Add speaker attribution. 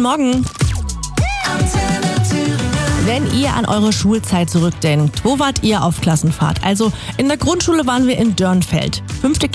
Speaker 1: guten Morgen. Wenn ihr an eure Schulzeit zurückdenkt, wo wart ihr auf Klassenfahrt? Also in der Grundschule waren wir in Dörnfeld. 5.